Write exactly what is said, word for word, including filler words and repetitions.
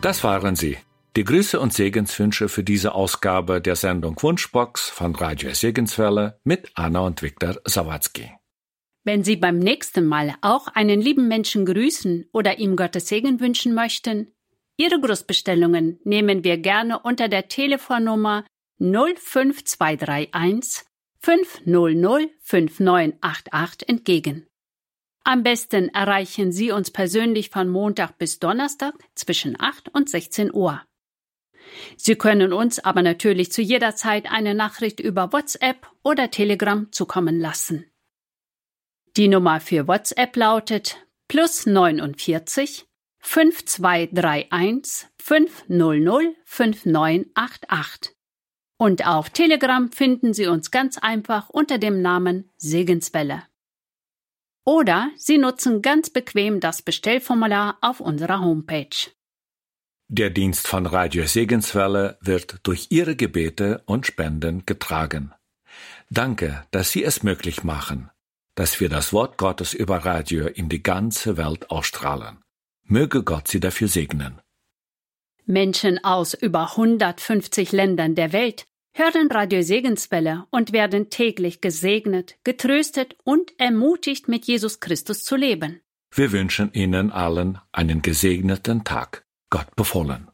Das waren sie, die Grüße und Segenswünsche für diese Ausgabe der Sendung Wunschbox von Radio Segenswelle mit Anna und Viktor Sawatzki. Wenn Sie beim nächsten Mal auch einen lieben Menschen grüßen oder ihm Gottes Segen wünschen möchten, Ihre Grußbestellungen nehmen wir gerne unter der Telefonnummer null fünf zwei drei eins fünf null null fünf neun acht acht entgegen. Am besten erreichen Sie uns persönlich von Montag bis Donnerstag zwischen acht und sechzehn Uhr. Sie können uns aber natürlich zu jeder Zeit eine Nachricht über WhatsApp oder Telegram zukommen lassen. Die Nummer für WhatsApp lautet plus neunundvierzig fünf zwei drei eins fünf null null fünf neun acht acht. Und auf Telegram finden Sie uns ganz einfach unter dem Namen Segenswelle. Oder Sie nutzen ganz bequem das Bestellformular auf unserer Homepage. Der Dienst von Radio Segenswelle wird durch Ihre Gebete und Spenden getragen. Danke, dass Sie es möglich machen, dass wir das Wort Gottes über Radio in die ganze Welt ausstrahlen. Möge Gott Sie dafür segnen. Menschen aus über hundertfünfzig Ländern der Welt hören Radio Segenswelle und werden täglich gesegnet, getröstet und ermutigt, mit Jesus Christus zu leben. Wir wünschen Ihnen allen einen gesegneten Tag. Gott befohlen.